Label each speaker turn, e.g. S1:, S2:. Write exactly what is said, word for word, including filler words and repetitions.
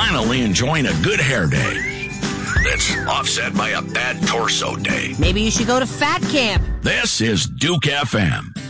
S1: finally enjoying a good hair day that's offset by a bad torso day.
S2: Maybe you should go to fat camp.
S1: This is Duke F M.